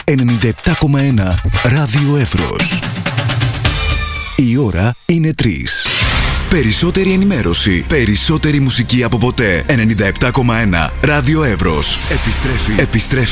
97,1 Ράδιο Εύρος. Η ώρα είναι 3. Περισσότερη ενημέρωση, περισσότερη μουσική από ποτέ. 97,1 Ράδιο Εύρος. Επιστρέφει